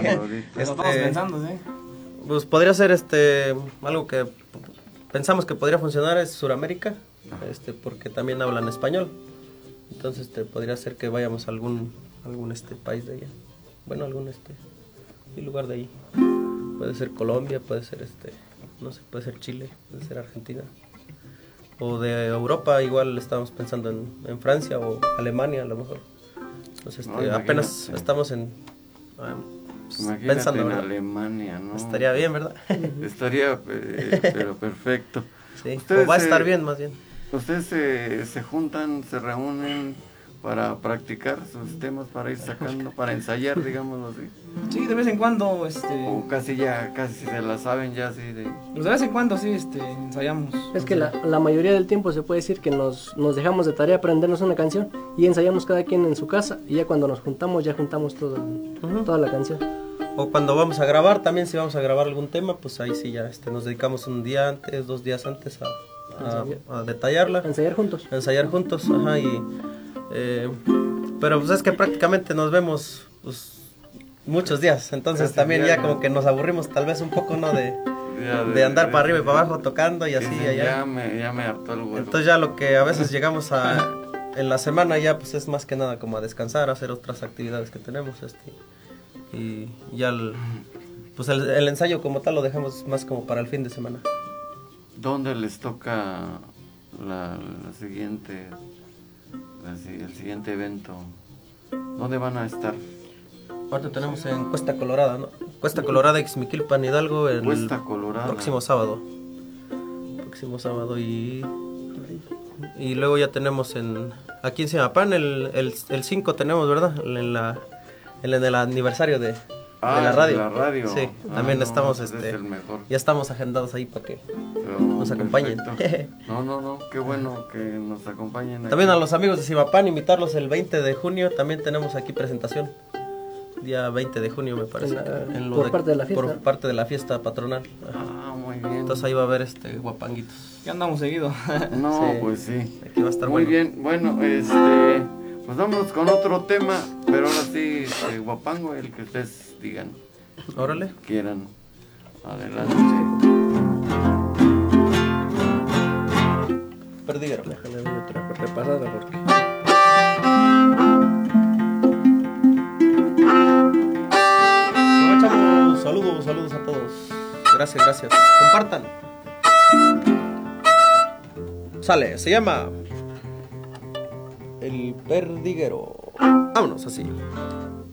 Lo estamos pensando, sí. Pues podría ser algo que pensamos que podría funcionar es Sudamérica, porque también hablan español. Entonces podría ser que vayamos a algún país de allá. Bueno, algún lugar de ahí. Puede ser Colombia, puede ser no sé, puede ser Chile, puede ser Argentina. O de Europa, igual estamos pensando en Francia o Alemania a lo mejor. Entonces apenas estamos Imagínate en ¿verdad? Alemania, ¿no? Estaría bien, ¿verdad? Estaría, pero perfecto. Sí, o va a estar bien más bien. ¿Ustedes se juntan, se reúnen para practicar sus temas, para ir sacando, para ensayar, digámoslo así? Sí, de vez en cuando, O casi se la saben ya así de... Pues de vez en cuando sí, ensayamos. Es que la mayoría del tiempo se puede decir que nos dejamos de tarea aprendernos una canción y ensayamos cada quien en su casa, y ya cuando nos juntamos, ya juntamos toda la canción. O cuando vamos a grabar, también si vamos a grabar algún tema, pues ahí sí ya nos dedicamos un día antes, 2 días antes a detallarla. Ensayar juntos. Ensayar juntos, ajá, pero pues es que prácticamente nos vemos pues, muchos días, entonces Casi también diario. ya como que nos aburrimos tal vez un poco, ¿no? De andar para arriba y para abajo tocando y así allá. Ya me hartó el huevo. Entonces ya lo que a veces llegamos en la semana ya pues es más que nada como a descansar, a hacer otras actividades que tenemos, y ya pues el ensayo como tal lo dejamos más como para el fin de semana. ¿Dónde les toca el siguiente evento? ¿Dónde van a estar? Ahorita tenemos en Cuesta Colorada, ¿no? Cuesta Colorada, Ixmiquilpan, Hidalgo, el Cuesta Colorada. próximo sábado. Y luego ya tenemos aquí en Simapán, el 5 tenemos, ¿verdad? En el aniversario de la radio. La radio. Sí, también estamos, es el mejor. ya estamos agendados ahí para que nos acompañen. No, qué bueno que nos acompañen. También aquí. a los amigos de Simapán, invitarlos el 20 de junio, también tenemos aquí presentación. Día 20 de junio me parece. Por parte de la fiesta. Por parte de la fiesta patronal. Muy bien. Entonces ahí va a haber guapanguitos. Ya andamos seguido. No, Sí. pues sí. Aquí va a estar muy bueno. bien. Bueno, pues vámonos con otro tema, pero ahora sí, guapango, el que ustedes digan. Órale. Quieran. Adelante. Perdiguero. Déjame ver otra repasada porque... Aprovechamos. Saludos a todos. Gracias. Compartan. Sale, se llama El Perdiguero. Vámonos así.